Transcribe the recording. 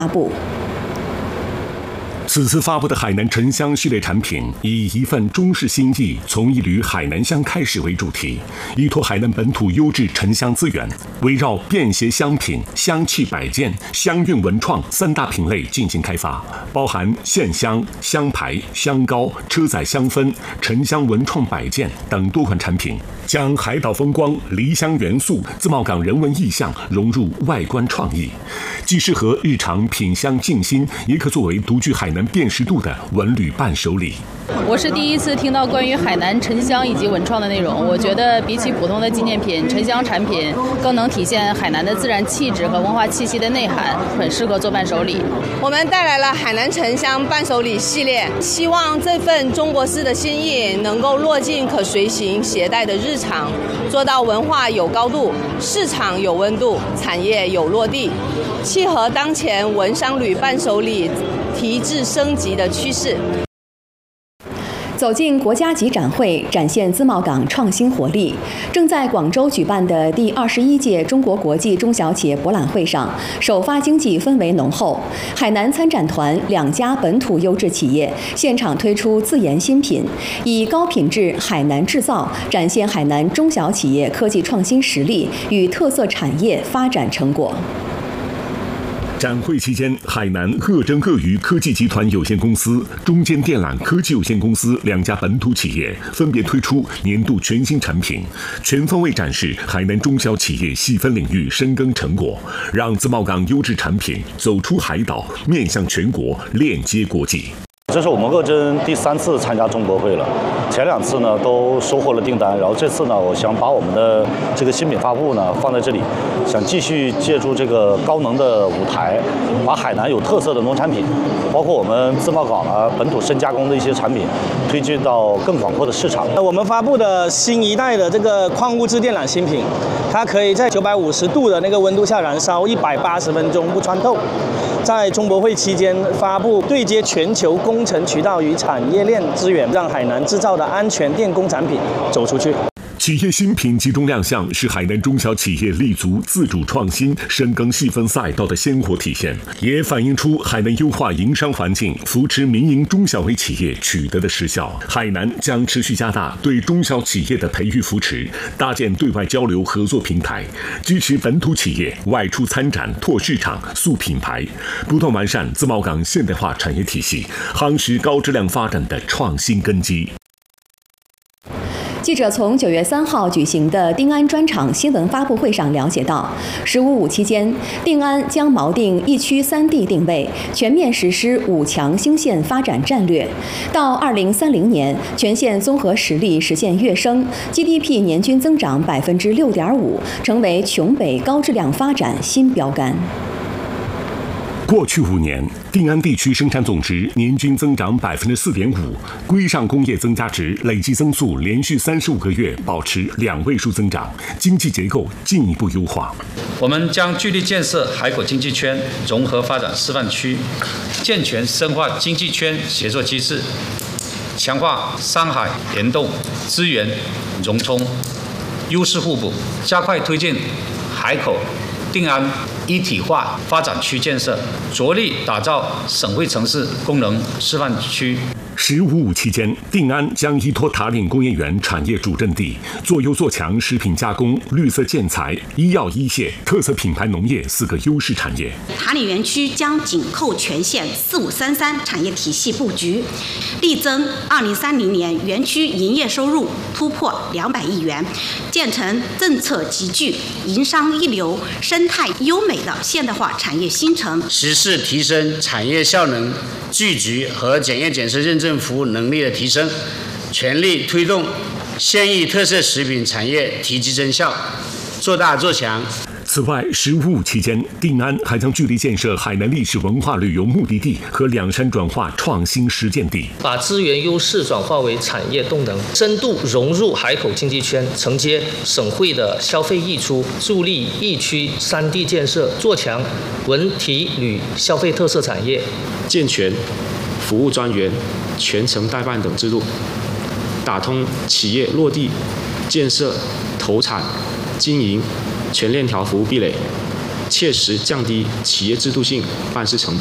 布。 此次发布的海南沉香系列产品以一份中式心意，从一缕海南香开始为主题，依托海南本土优质沉香资源，围绕便携香品、香气摆件、香韵文创3大品类进行开发，包含线香、香牌、香膏、车载香氛、沉香文创摆件等多款产品，将海岛风光、离乡元素、自贸港人文意象融入外观创意，既适合日常品香静心，也可作为独具海南辨识度的文旅伴手礼。 我是第一次听到关于海南沉香以及文创的内容，我觉得比起普通的纪念品，沉香产品更能体现海南的自然气质和文化气息的内涵，很适合做伴手礼。 我们带来了海南沉香伴手礼系列，希望这份中国式的心意能够落进可随行携带的日常，做到文化有高度，市场有温度，产业有落地，契合当前文商旅伴手礼提质升级的趋势。 走进国家级展会，展现自贸港创新活力。正在广州举办的第21届中国国际中小企业博览会上，首发经济氛围浓厚。海南参展团2家本土优质企业现场推出自研新品，以高品质海南制造展现海南中小企业科技创新实力与特色产业发展成果。 展会期间，海南鄂臻鄂鱼科技集团有限公司、中坚电缆科技有限公司2家本土企业分别推出年度全新产品，全方位展示海南中小企业细分领域深耕成果，让自贸港优质产品走出海岛，面向全国，链接国际。 这是我们鄂臻第3次参加中博会了，前2次呢都收获了订单，然后这次呢，我想把我们的这个新品发布呢放在这里，想继续借助这个高能的舞台，把海南有特色的农产品，包括我们自贸港啊本土深加工的一些产品，推进到更广阔的市场。 我们发布的新一代的这个矿物质电缆新品，它可以在950度的那个温度下燃烧180分钟不穿透。在中博会期间发布对接全球工程渠道与产业链资源，让海南制造的安全电工产品走出去。 企业新品集中亮相，是海南中小企业立足自主创新、深耕细分赛道的鲜活体现，也反映出海南优化营商环境、扶持民营中小微企业取得的实效。海南将持续加大对中小企业的培育扶持，搭建对外交流合作平台，支持本土企业外出参展、拓市场、塑品牌，不断完善自贸港现代化产业体系，夯实高质量发展的创新根基。 记者从9月3号举行的定安专场新闻发布会上了解到，15.5期间，定安将锚定1区3地定位，全面实施5强兴县发展战略。到2030年，全县综合实力实现跃升 ，GDP 年均增长6.5%，成为琼北高质量发展新标杆。 过去5年，定安地区生产总值年均增长4.5%，规上工业增加值累计增速连续35个月保持2位数增长，经济结构进一步优化。 我们将聚力建设海口经济圈融合发展示范区，健全深化经济圈协作机制，强化山海联动、资源融通、优势互补，加快推进海口、定安一体化发展区建设，着力打造省会城市功能示范区。 15.5期间，定安将依托塔岭工业园产业主阵地，做优做强食品加工、绿色建材、医药医械、特色品牌农业4个优势产业。 塔岭园区将紧扣全县4533产业体系布局，力争2030年园区营业收入突破200亿元，建成政策集聚、营商一流、生态优美的现代化产业新城， 实施提升产业效能、聚集和检验检测认证服务能力的提升，全力推动县域特色食品产业提质增效，做大做强。 此外，15.5期间，定安还将聚力建设海南历史文化旅游目的地和两山转化创新实践地， 把资源优势转化为产业动能，深度融入海口经济圈，承接省会的消费溢出，助力1区3地建设，做强文体旅消费特色产业， 健全服务专员、全程代办等制度，打通企业落地、建设、投产、经营全链条服务壁垒， 切实降低企业制度性办事成本。